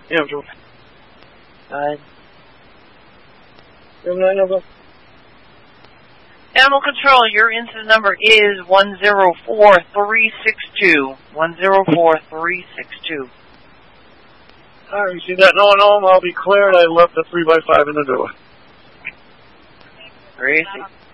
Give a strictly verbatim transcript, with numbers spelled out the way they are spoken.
Yeah, Joe. Nine. Nine of them. Animal Control, your incident number is one zero four three six two. one zero four three six two. All right, you see that? No one home. I'll be cleared. I left the three by five in the door. Gracie.